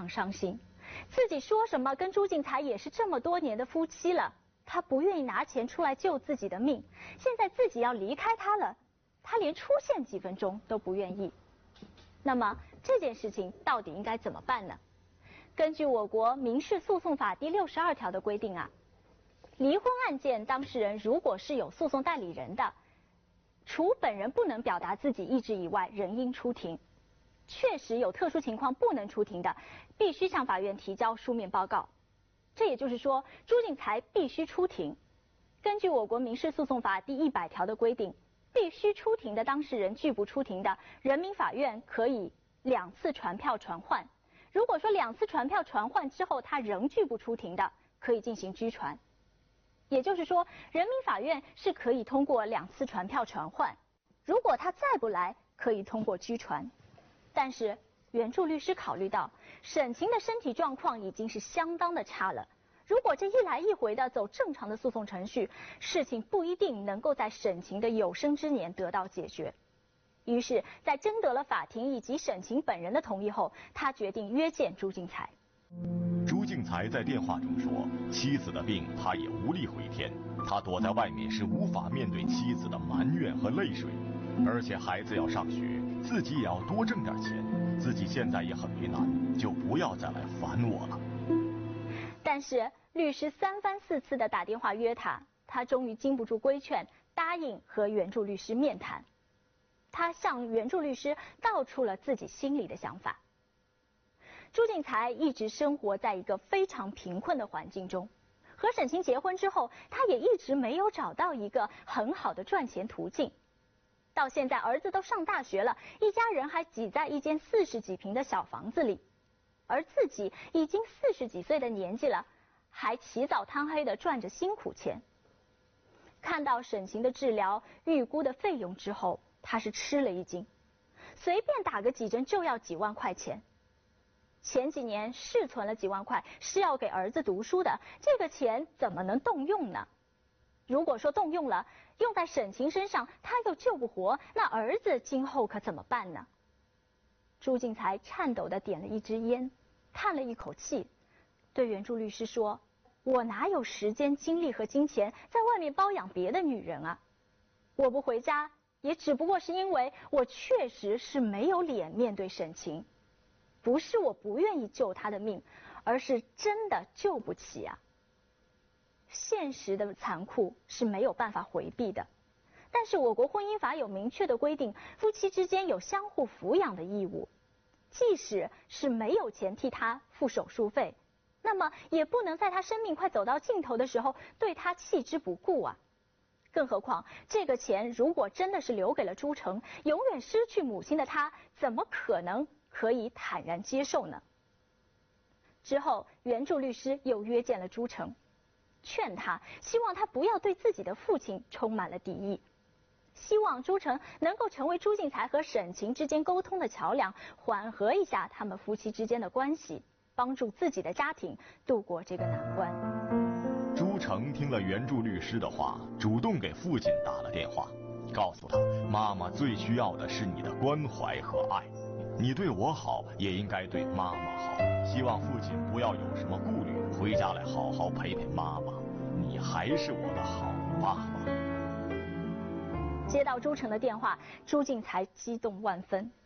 常伤心。自己说什么跟朱进财也是这么多年的夫妻了，他不愿意拿钱出来救自己的命，现在自己要离开他了，他连出现几分钟都不愿意。那么这件事情到底应该怎么办呢？根据我国民事诉讼法第62条的规定啊，离婚案件当事人如果是有诉讼代理人的，除本人不能表达自己意志以外，仍应出庭。确实有特殊情况不能出庭的，必须向法院提交书面报告。这也就是说，朱进财必须出庭。根据我国民事诉讼法第100条的规定，必须出庭的当事人拒不出庭的，人民法院可以2次传票传唤。如果说2次传票传唤之后他仍拒不出庭的，可以进行拘传。也就是说，人民法院是可以通过2次传票传唤，如果他再不来，可以通过拘传。但是原著律师考虑到沈晴的身体状况已经是相当的差了，如果这一来一回的走正常的诉讼程序，事情不一定能够在沈晴的有生之年得到解决。于是在征得了法庭以及沈晴本人的同意后，他决定约见朱进财。 朱进财在电话中说，妻子的病他也无力回天，他躲在外面是无法面对妻子的埋怨和泪水，而且孩子要上学，自己也要多挣点钱，自己现在也很为难，就不要再来烦我了。 但是律师3番4次的打电话约他，他终于经不住规劝，答应和原著律师面谈。他向原著律师道出了自己心里的想法。朱进财一直生活在一个非常贫困的环境中，和沈晴结婚之后，他也一直没有找到一个很好的赚钱途径。到现在儿子都上大学了，一家人还挤在一间40几平的小房子里，而自己已经40几岁的年纪了，还起早贪黑的赚着辛苦钱。看到沈晴的治疗预估的费用之后，他是吃了一惊，随便打个几针就要几万块钱。前几年是存了几万块，是要给儿子读书的，这个钱怎么能动用呢？如果说动用了，用在沈晴身上，他又救不活，那儿子今后可怎么办呢？朱进财颤抖地点了一支烟，叹了一口气，对原著律师说：“我哪有时间、精力和金钱在外面包养别的女人啊？我不回家，也只不过是因为我确实是没有脸面对沈晴。不是我不愿意救她的命，而是真的救不起啊。”现实的残酷是没有办法回避的，但是我国婚姻法有明确的规定，夫妻之间有相互抚养的义务。即使是没有钱替他付手术费，那么也不能在他生命快走到尽头的时候对他弃之不顾啊。更何况这个钱如果真的是留给了朱成，永远失去母亲的他，怎么可能可以坦然接受呢？之后原著律师又约见了朱成，劝他，希望他不要对自己的父亲充满了敌意，希望朱成能够成为朱进财和沈晴之间沟通的桥梁，缓和一下他们夫妻之间的关系，帮助自己的家庭度过这个难关。 朱成听了原著律师的话，主动给父亲打了电话，告诉他妈妈最需要的是你的关怀和爱，你对我好也应该对妈妈好，希望父亲不要有什么顾虑，回家来好好陪陪妈妈，你还是我的好妈妈。 接到朱成的电话，朱进财激动万分，